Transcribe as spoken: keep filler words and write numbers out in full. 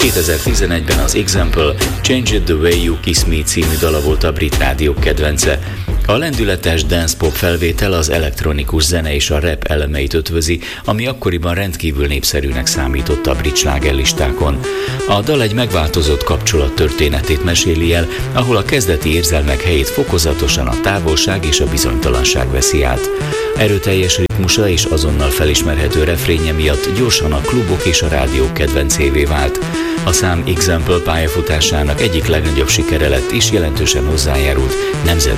kétezer-tizenegyben az Example Change It The Way You Kiss Me című dala volt a brit rádiók kedvence. A lendületes dance-pop felvétel az elektronikus zene és a rap elemeit ötvözi, ami akkoriban rendkívül népszerűnek számított a brit slágerlistákon. A dal egy megváltozott kapcsolat történetét meséli el, ahol a kezdeti érzelmek helyét fokozatosan a távolság és a bizonytalanság veszi át. Erőteljes ritmusa és azonnal felismerhető refrénje miatt gyorsan a klubok és a rádiók kedvencévé vált. A szám Example pályafutásának egyik legnagyobb sikere lett és jelentősen hozzájárult nemzet